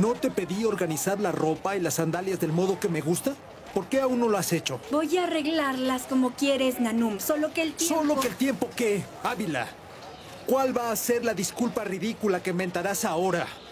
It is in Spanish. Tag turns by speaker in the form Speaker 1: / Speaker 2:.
Speaker 1: ¿No te pedí organizar la ropa y las sandalias del modo que me gusta? ¿Por qué aún no lo has hecho?
Speaker 2: Voy a arreglarlas como quieres, Nanum. Solo que el tiempo...
Speaker 1: ¿Solo que el tiempo qué, Ávila? ¿Cuál va a ser la disculpa ridícula que inventarás ahora?